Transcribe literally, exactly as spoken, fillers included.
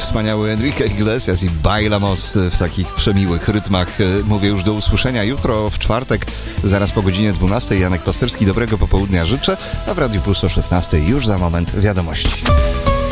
wspaniały Enrique Iglesias i Bailamos w takich przemiłych rytmach. Mówię już do usłyszenia jutro w czwartek, zaraz po godzinie dwunastej. Janek Pasterski, dobrego popołudnia życzę, a w Radiu Plus o szesnastej już za moment wiadomości.